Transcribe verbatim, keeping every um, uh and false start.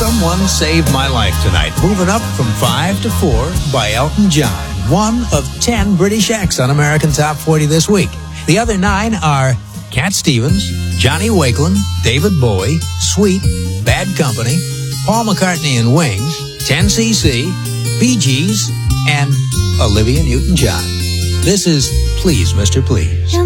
Someone Saved My Life tonight. Moving up from five to four by Elton John. One of ten British acts on American Top forty this week. The other nine are Cat Stevens, Johnny Wakelin, David Bowie, Sweet, Bad Company, Paul McCartney and Wings, ten C C, Bee Gees, and Olivia Newton-John. This is Please, Mister Please.